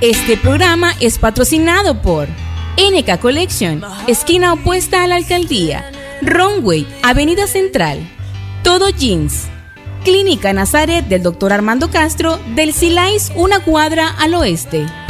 Este programa es patrocinado por NK Collection, esquina opuesta a la alcaldía, Runway, Avenida Central, Todo Jeans, Clínica Nazaret del Dr. Armando Castro, del Silais, una cuadra al oeste.